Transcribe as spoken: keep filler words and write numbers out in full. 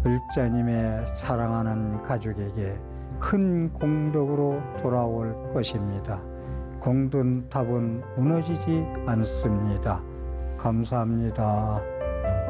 을자님의 사랑하는 가족에게 큰 공덕으로 돌아올 것입니다. 공든탑은 무너지지 않습니다. 감사합니다.